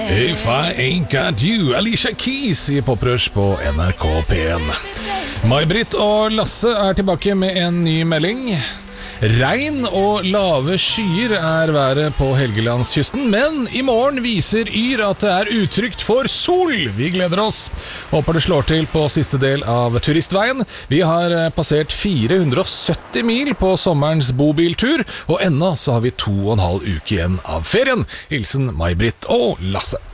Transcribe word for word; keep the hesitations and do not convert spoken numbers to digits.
If I ain't got you, Alicia Keys I Poprush på N R K P en. May-Britt og Lasse er tilbake med en ny melding. Regn og lave skyer er været på Helgelandskysten, men I morgen viser Yr at det er utrygt for sol. Vi gleder oss. Håper det slår til på siste del av turistveien. Vi har passert fire hundre og sytti mil på sommerens bobiltur, og enda så har vi to og en halv uke igjen av ferien. Hilsen May-Britt og Lasse.